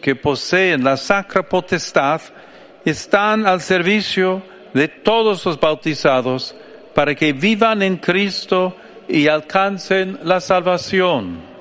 que poseen la sacra potestad están al servicio de todos los bautizados para que vivan en Cristo y alcancen la salvación.